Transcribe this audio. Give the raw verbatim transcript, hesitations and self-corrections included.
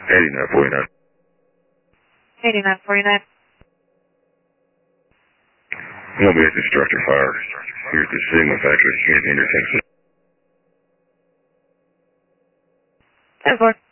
eighty-nine forty-nine. eighty-nine forty-nine. We'll be at the structure fire. Here's the Sigma factory in Tennessee. ten four.